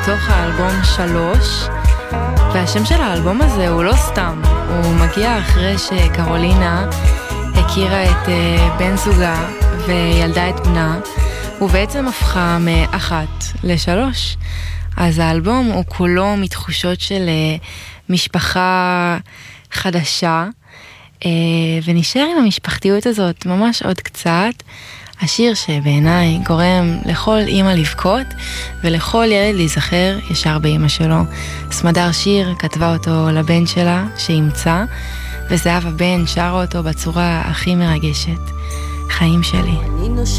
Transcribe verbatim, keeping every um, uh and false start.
מתוך האלבום שלוש, והשם של האלבום הזה הוא לא סתם, הוא מגיע אחרי שקרולינה הכירה את בן זוגה וילדה את בנה, ובעצם הפכה מאחת לשלוש. אז האלבום הוא כולו מתחושות של משפחה חדשה, ונשאר עם המשפחתיות הזאת ממש עוד קצת. השיר שבעיניי גורם לכל אמא לבכות ולכל ילד להיזכר ישר באמא שלו. סמדר שיר כתבה אותו לבן שלה שימצא, וזהב הבן שרה אותו בצורה הכי מרגשת. חיים שלי.